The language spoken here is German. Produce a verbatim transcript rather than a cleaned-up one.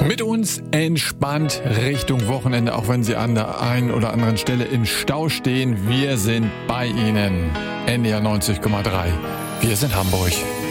Mit uns entspannt Richtung Wochenende, auch wenn Sie an der einen oder anderen Stelle im Stau stehen. Wir sind bei Ihnen. N D R neunzig Komma drei. Wir sind Hamburg.